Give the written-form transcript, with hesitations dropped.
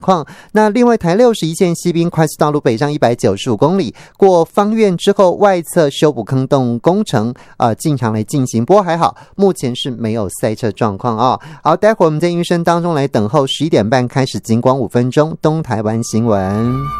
况。那另外台61线西滨快速道路北上195公里，过芳苑之后外侧修补坑洞工程进场来进行，不过还好目前是没有塞车状况啊。好，待会儿我们在音声当中来等候11点半开始警广5分钟东台湾新闻。